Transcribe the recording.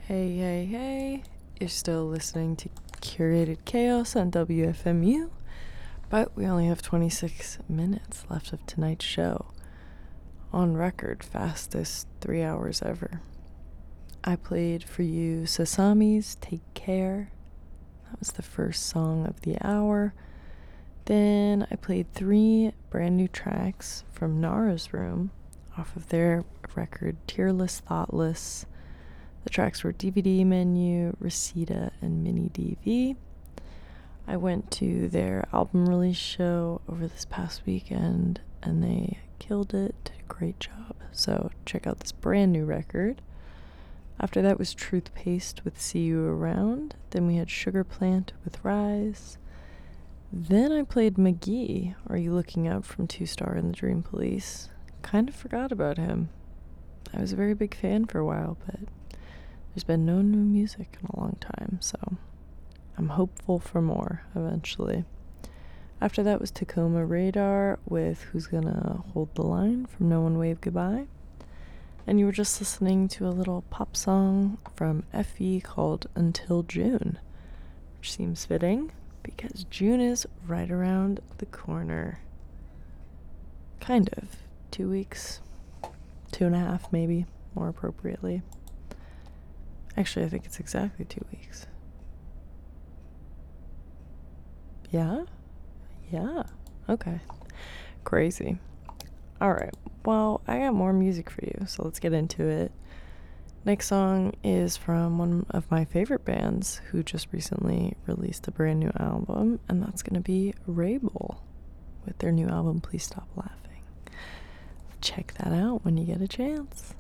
Hey, hey, hey. You're still listening to Curated Chaos on WFMU, but we only have 26 minutes left of tonight's show. On record, fastest 3 hours ever. I played for you Sasami's Take Care. That was the first song of the hour. Then I played 3 brand new tracks from Nara's Room off of their record Tearless Thoughtless. The tracks were DVD Menu, Reseda, and Mini DV. I went to their album release show over this past weekend, and they killed it, did a great job. So check out this brand new record. After that was Truth Paste with See You Around. Then we had Sugar Plant with Rise. Then I played McGee, Are You Looking Up from 2 Star and the Dream Police. Kind of forgot about him. I was a very big fan for a while, but there's been no new music in a long time, so I'm hopeful for more eventually. After that was Tacoma Radar with Who's Gonna Hold the Line from No One Wave Goodbye. And you were just listening to a little pop song from FE called Until June, which seems fitting because June is right around the corner. Kind of. 2 weeks. 2.5 maybe, more appropriately. Actually, I think it's exactly 2 weeks. Yeah? Yeah. Okay. Crazy. Alright, well, I got more music for you, so let's get into it. Next song is from one of my favorite bands who just recently released a brand new album, and that's going to be Rabel with their new album, Please Stop Laughing. Check that out when you get a chance.